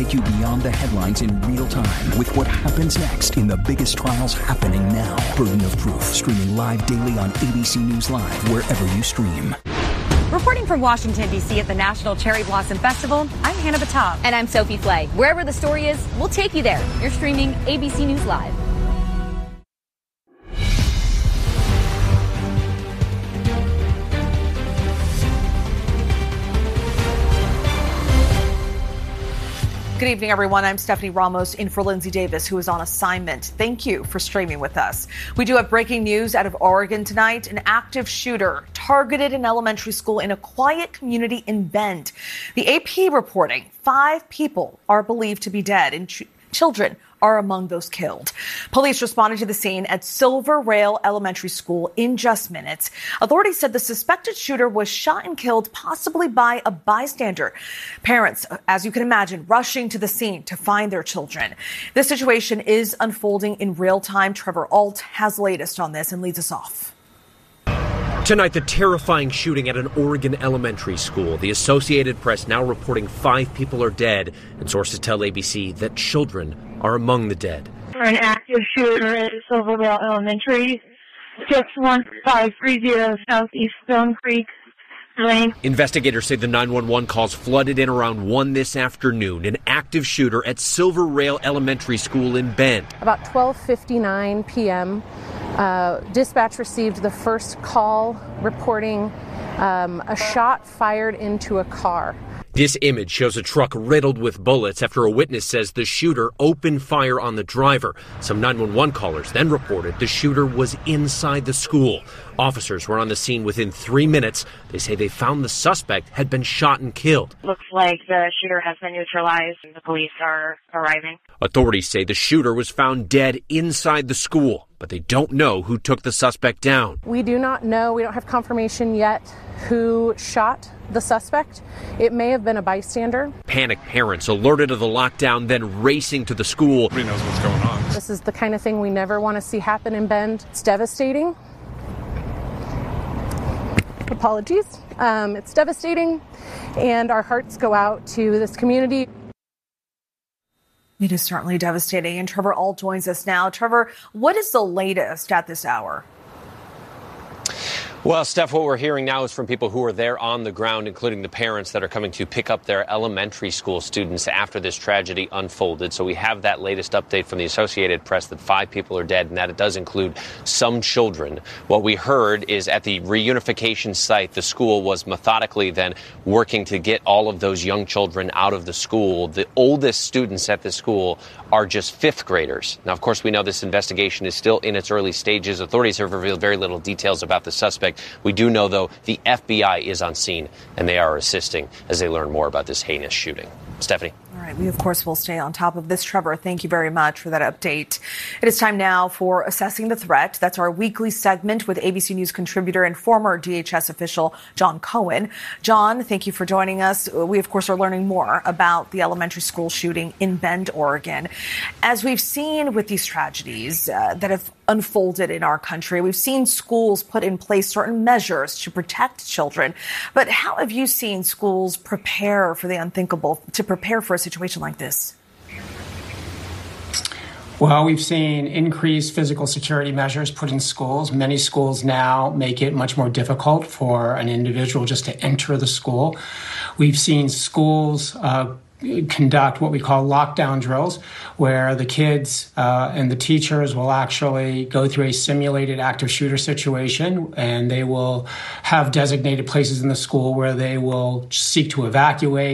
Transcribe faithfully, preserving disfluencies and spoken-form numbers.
take you beyond the headlines in real time with what happens next in the biggest trials happening now. Burden of Proof, streaming live daily on A B C News Live, wherever you stream. Reporting from Washington, D C at the National Cherry Blossom Festival, I'm Hannah Batab. And I'm Sophie Flay. Wherever the story is, we'll take you there. You're streaming A B C News Live. Good evening, everyone. I'm Stephanie Ramos in for Lindsay Davis, who is on assignment. Thank you for streaming with us. We do have breaking news out of Oregon tonight. An active shooter targeted an elementary school in a quiet community in Bend. The A P reporting five people are believed to be dead and ch- children are among those killed. Police responded to the scene at Silver Rail Elementary School in just minutes. Authorities said the suspected shooter was shot and killed, possibly by a bystander. Parents, as you can imagine, rushing to the scene to find their children. This situation is unfolding in real time. Trevor Ault has the latest on this and leads us off. Tonight, the terrifying shooting at an Oregon elementary school. The Associated Press now reporting five people are dead, and sources tell A B C that children are among the dead. An active shooter at Silvervale Elementary, six one five three zero Southeast Stone Creek Lane. Investigators say the nine one one calls flooded in around one this afternoon. An active shooter at Silver Rail Elementary School in Bend. About twelve fifty-nine p.m., uh, dispatch received the first call reporting um, a shot fired into a car. This image shows a truck riddled with bullets after a witness says the shooter opened fire on the driver. Some nine one one callers then reported the shooter was inside the school. Officers were on the scene within three minutes. They say they found the suspect had been shot and killed. Looks like the shooter has been neutralized and the police are arriving. Authorities say the shooter was found dead inside the school, but they don't know who took the suspect down. We do not know, we don't have confirmation yet who shot the suspect. It may have been a bystander. Panicked parents alerted of the lockdown, then racing to the school. Nobody knows what's going on. This is the kind of thing we never want to see happen in Bend. It's devastating. Apologies. Um, it's devastating, and our hearts go out to this community. It is certainly devastating, and Trevor Ault joins us now. Trevor, what is the latest at this hour? Well, Steph, what we're hearing now is from people who are there on the ground, including the parents that are coming to pick up their elementary school students after this tragedy unfolded. So we have that latest update from the Associated Press that five people are dead and that it does include some children. What we heard is at the reunification site, the school was methodically then working to get all of those young children out of the school. The oldest students at the school are just fifth graders. Now, of course, we know this investigation is still in its early stages. Authorities have revealed very little details about the suspect. We do know, though, the F B I is on scene, and they are assisting as they learn more about this heinous shooting. Stephanie. All right. We, of course, will stay on top of this. Trevor, thank you very much for that update. It is time now for Assessing the Threat. That's our weekly segment with A B C News contributor and former D H S official John Cohen. John, thank you for joining us. We, of course, are learning more about the elementary school shooting in Bend, Oregon. As we've seen with these tragedies uh, that have unfolded in our country, we've seen schools put in place certain measures to protect children. But how have you seen schools prepare for the unthinkable, to prepare for a situation like this? Well, we've seen increased physical security measures put in schools. Many schools now make it much more difficult for an individual just to enter the school. We've seen schools uh, conduct what we call lockdown drills, where the kids uh, and the teachers will actually go through a simulated active shooter situation, and they will have designated places in the school where they will seek to evacuate.